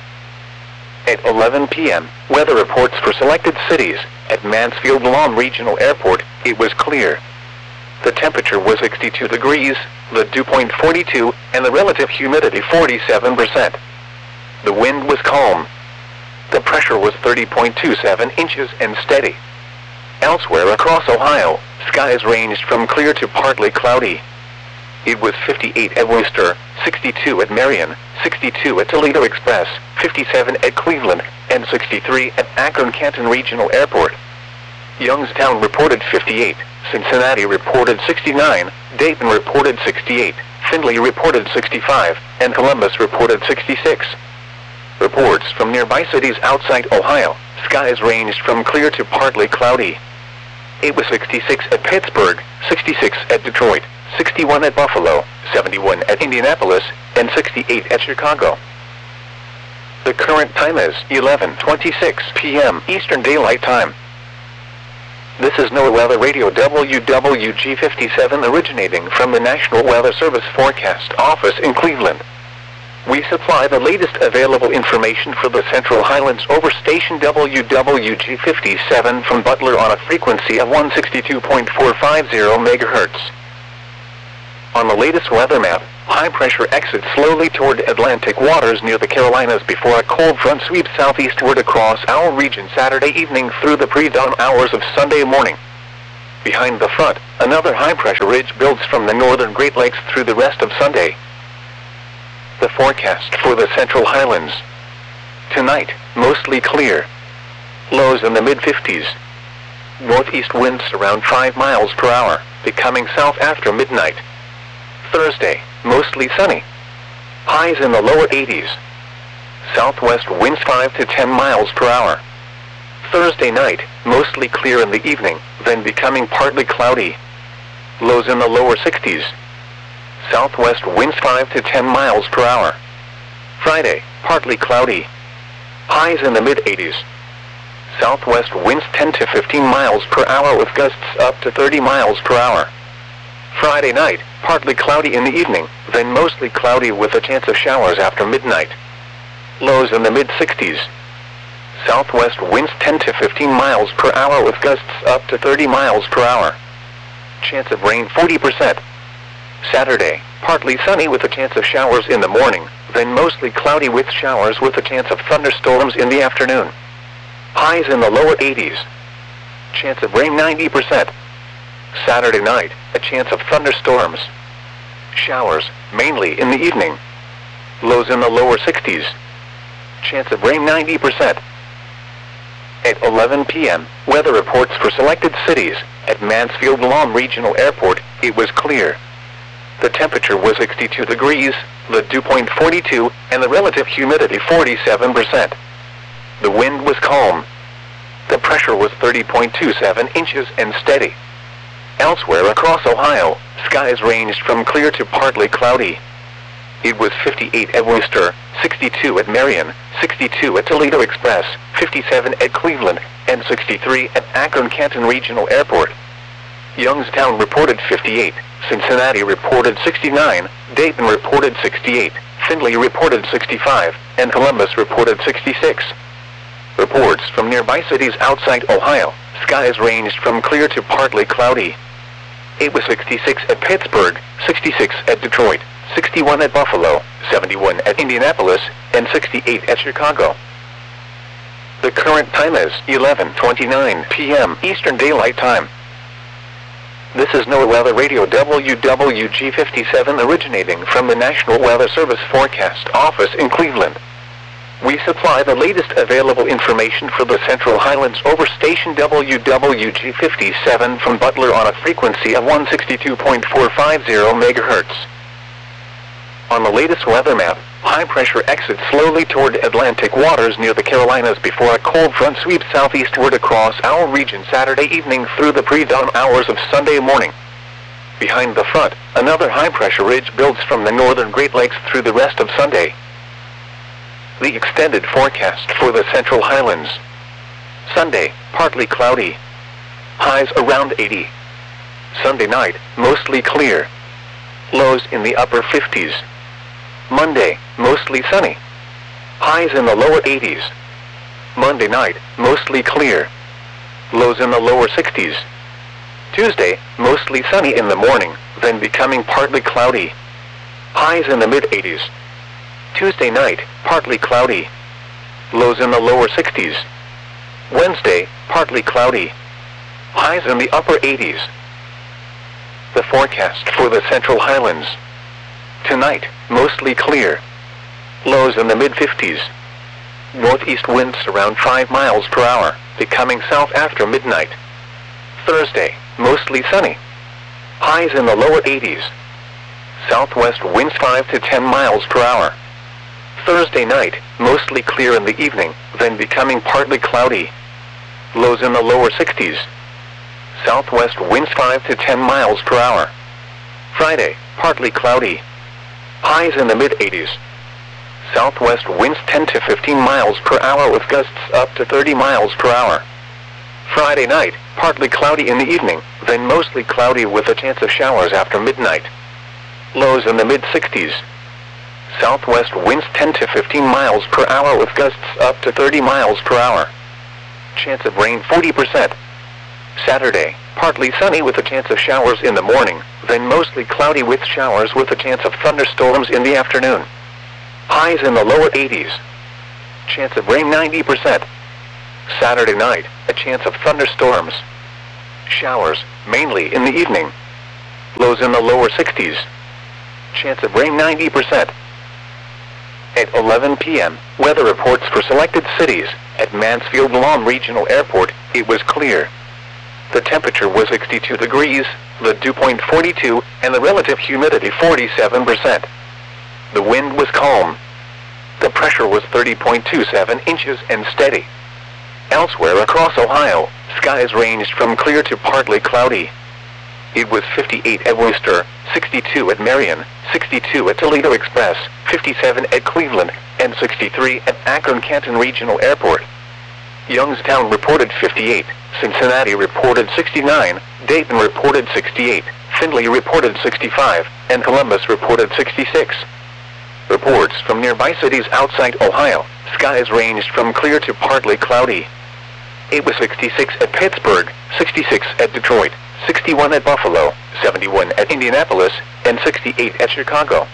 Speaker 1: At eleven p m, weather reports for selected cities. At Mansfield Lawn Regional Airport, it was clear. The temperature was sixty-two degrees, the dew point forty-two, and the relative humidity forty-seven percent. The wind was calm. The pressure was thirty point two seven inches and steady. Elsewhere across Ohio, skies ranged from clear to partly cloudy. It was fifty-eight at Worcester, sixty-two at Marion, sixty-two at Toledo Express, fifty-seven at Cleveland, and sixty-three at Akron-Canton Regional Airport. Youngstown reported fifty-eight, Cincinnati reported sixty-nine, Dayton reported sixty-eight, Findlay reported sixty-five, and Columbus reported sixty-six. Reports from nearby cities outside Ohio, skies ranged from clear to partly cloudy. It was sixty-six at Pittsburgh, sixty-six at Detroit, sixty-one at Buffalo, seventy-one at Indianapolis, and sixty-eight at Chicago. The current time is eleven twenty-six p m Eastern Daylight Time. This is NOAA Weather Radio W W G fifty-seven originating from the National Weather Service Forecast Office in Cleveland. We supply the latest available information for the Central Highlands over station W W G fifty-seven from Butler on a frequency of one sixty-two point four five zero megahertz. On the latest weather map, High pressure exits slowly toward Atlantic waters near the Carolinas before a cold front sweeps southeastward across our region Saturday evening through the pre-dawn hours of Sunday morning. Behind the front, another high pressure ridge builds from the northern Great Lakes through the rest of Sunday. The forecast for the Central Highlands. Tonight, mostly clear. Lows in the mid fifties. Northeast winds around five miles per hour, becoming south after midnight. Thursday, mostly sunny. Highs in the lower eighties. Southwest winds five to ten miles per hour. Thursday night, mostly clear in the evening, then becoming partly cloudy. Lows in the lower sixties. Southwest winds five to ten miles per hour. Friday, partly cloudy. Highs in the mid eighties. Southwest winds ten to fifteen miles per hour with gusts up to thirty miles per hour. Friday night, partly cloudy in the evening, then mostly cloudy with a chance of showers after midnight. Lows in the mid sixties. Southwest winds ten to fifteen miles per hour with gusts up to thirty miles per hour. Chance of rain forty percent. Saturday, partly sunny with a chance of showers in the morning, then mostly cloudy with showers with a chance of thunderstorms in the afternoon. Highs in the lower eighties. Chance of rain ninety percent. Saturday night, a chance of thunderstorms. Showers, mainly in the evening. Lows in the lower sixties. Chance of rain ninety percent. At eleven p m, weather reports for selected cities. At Mansfield-Lom Regional Airport, it was clear. The temperature was sixty-two degrees, the dew point forty-two, and the relative humidity forty-seven percent. The wind was calm. The pressure was thirty point two seven inches and steady. Elsewhere across Ohio, skies ranged from clear to partly cloudy. It was fifty-eight at Worcester, sixty-two at Marion, sixty-two at Toledo Express, fifty-seven at Cleveland, and sixty-three at Akron-Canton Regional Airport. Youngstown reported fifty-eight, Cincinnati reported sixty-nine, Dayton reported sixty-eight, Findlay reported sixty-five, and Columbus reported sixty-six. Reports from nearby cities outside Ohio, skies ranged from clear to partly cloudy. It was sixty-six at Pittsburgh, sixty-six at Detroit, sixty-one at Buffalo, seventy-one at Indianapolis, and sixty-eight at Chicago. The current time is eleven twenty-nine p m Eastern Daylight Time. This is NOAA Weather Radio W W G fifty-seven originating from the National Weather Service Forecast Office in Cleveland. We supply the latest available information for the Central Highlands over station W W G fifty-seven from Butler on a frequency of one sixty-two point four five zero megahertz. On the latest weather map, high pressure exits slowly toward Atlantic waters near the Carolinas before a cold front sweeps southeastward across our region Saturday evening through the pre-dawn hours of Sunday morning. Behind the front, another high pressure ridge builds from the northern Great Lakes through the rest of Sunday. The extended forecast for the Central Highlands. Sunday, partly cloudy. Highs around eighty. Sunday night, mostly clear. Lows in the upper fifties. Monday, mostly sunny. Highs in the lower eighties. Monday night, mostly clear. Lows in the lower sixties. Tuesday, mostly sunny in the morning, then becoming partly cloudy. Highs in the mid eighties. Tuesday night, partly cloudy. Lows in the lower sixties. Wednesday, partly cloudy. Highs in the upper eighties. The forecast for the Central Highlands. Tonight, mostly clear. Lows in the mid fifties. Northeast winds around five miles per hour, becoming south after midnight. Thursday, mostly sunny. Highs in the lower eighties. Southwest winds five to ten miles per hour. Thursday night, mostly clear in the evening, then becoming partly cloudy. Lows in the lower sixties. Southwest winds five to ten miles per hour. Friday, partly cloudy. Highs in the mid eighties. Southwest winds ten to fifteen miles per hour with gusts up to thirty miles per hour. Friday night, partly cloudy in the evening, then mostly cloudy with a chance of showers after midnight. Lows in the mid sixties. Southwest winds ten to fifteen miles per hour with gusts up to thirty miles per hour. Chance of rain forty percent. Saturday, partly sunny with a chance of showers in the morning, then mostly cloudy with showers with a chance of thunderstorms in the afternoon. Highs in the lower eighties. Chance of rain ninety percent. Saturday night, a chance of thunderstorms. Showers, mainly in the evening. Lows in the lower sixties. Chance of rain ninety percent. At eleven p m, weather reports for selected cities. At Mansfield Lawn Regional Airport, it was clear. The temperature was sixty-two degrees, the dew point forty-two, and the relative humidity forty-seven percent. The wind was calm. The pressure was thirty point two seven inches and steady. Elsewhere across Ohio, skies ranged from clear to partly cloudy. It was fifty-eight at Worcester, sixty-two at Marion, sixty-two at Toledo Express, fifty-seven at Cleveland, and sixty-three at Akron-Canton Regional Airport. Youngstown reported fifty-eight, Cincinnati reported sixty-nine, Dayton reported sixty-eight, Findlay reported sixty-five, and Columbus reported sixty-six. Reports from nearby cities outside Ohio, skies ranged from clear to partly cloudy. It was sixty-six at Pittsburgh, sixty-six at Detroit, sixty-one at Buffalo, seventy-one at Indianapolis, and sixty-eight at Chicago.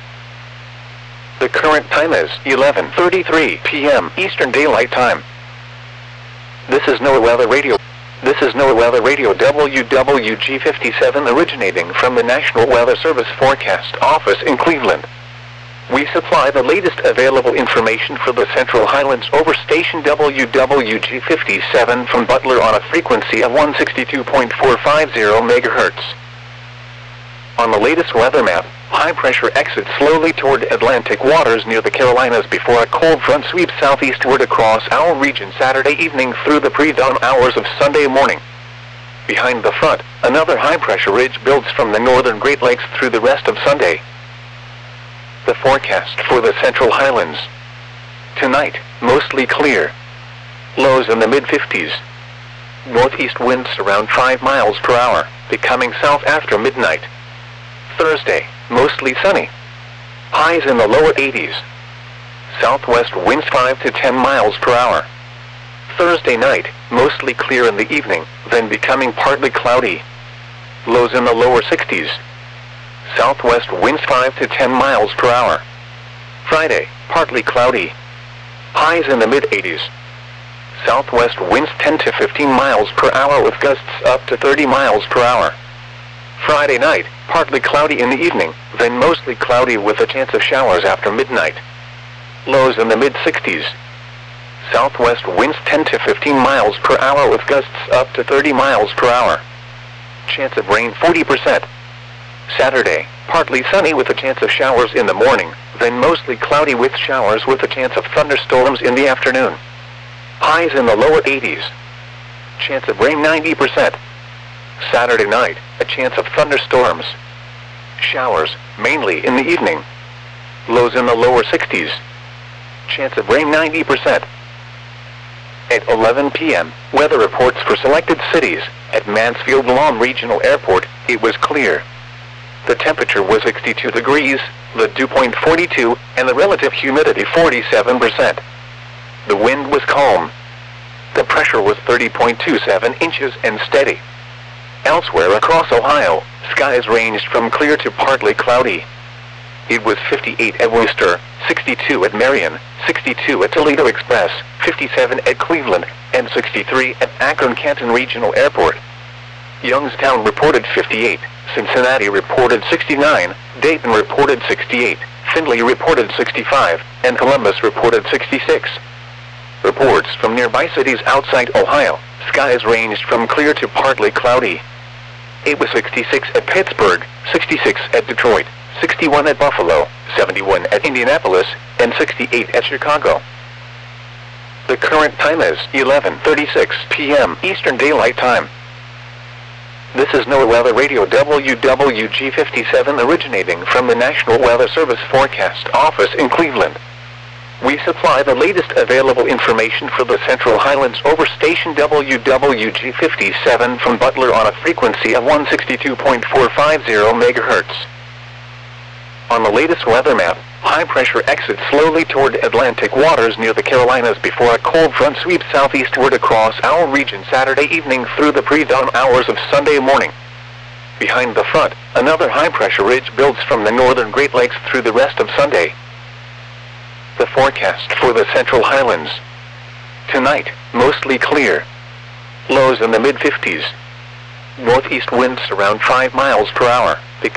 Speaker 1: The current time is eleven thirty-three p m Eastern Daylight Time. This is NOAA Weather Radio. This is NOAA Weather Radio W W G fifty-seven originating from the National Weather Service Forecast Office in Cleveland. We supply the latest available information for the Central Highlands over station W W G fifty-seven from Butler on a frequency of one sixty-two point four five zero megahertz. On the latest weather map, high pressure exits slowly toward Atlantic waters near the Carolinas before a cold front sweeps southeastward across our region Saturday evening through the pre-dawn hours of Sunday morning. Behind the front, another high pressure ridge builds from the northern Great Lakes through the rest of Sunday. The forecast for the Central Highlands. Tonight, mostly clear. Lows in the mid fifties. Northeast winds around five miles per hour, becoming south after midnight. Thursday, mostly sunny. Highs in the lower eighties. Southwest winds five to ten miles per hour. Thursday night, mostly clear in the evening, then becoming partly cloudy. Lows in the lower sixties. Southwest winds five to ten miles per hour. Friday, partly cloudy. Highs in the mid eighties. Southwest winds ten to fifteen miles per hour with gusts up to thirty miles per hour. Friday night, partly cloudy in the evening, then mostly cloudy with a chance of showers after midnight. Lows in the mid sixties. Southwest winds ten to fifteen miles per hour with gusts up to thirty miles per hour. Chance of rain forty percent. Saturday, partly sunny with a chance of showers in the morning, then mostly cloudy with showers with a chance of thunderstorms in the afternoon. Highs in the lower eighties. Chance of rain ninety percent. Saturday night, a chance of thunderstorms. Showers, mainly in the evening. Lows in the lower sixties. Chance of rain ninety percent. At eleven p m, weather reports for selected cities. At Mansfield Lawn Regional Airport, it was clear. The temperature was sixty-two degrees, the dew point forty-two, and the relative humidity forty-seven percent. The wind was calm. The pressure was thirty point two seven inches and steady. Elsewhere across Ohio, skies ranged from clear to partly cloudy. It was fifty-eight at Worcester, sixty-two at Marion, sixty-two at Toledo Express, fifty-seven at Cleveland, and sixty-three at Akron-Canton Regional Airport. Youngstown reported fifty-eight, Cincinnati reported sixty-nine, Dayton reported sixty-eight, Findlay reported sixty-five, and Columbus reported sixty-six. Reports from nearby cities outside Ohio, skies ranged from clear to partly cloudy. It was sixty-six at Pittsburgh, sixty-six at Detroit, sixty-one at Buffalo, seventy-one at Indianapolis, and sixty-eight at Chicago. The current time is eleven thirty-six p m Eastern Daylight Time. This is NOAA Weather Radio W W G fifty-seven originating from the National Weather Service Forecast Office in Cleveland. We supply the latest available information for the Central Highlands over station W W G fifty-seven from Butler on a frequency of one sixty-two point four five zero megahertz. On the latest weather map, high pressure exits slowly toward Atlantic waters near the Carolinas before a cold front sweeps southeastward across our region Saturday evening through the pre-dawn hours of Sunday morning. Behind the front, another high-pressure ridge builds from the northern Great Lakes through the rest of Sunday. The forecast for the Central Highlands. Tonight, mostly clear. Lows in the mid fifties. Northeast winds around five miles per hour.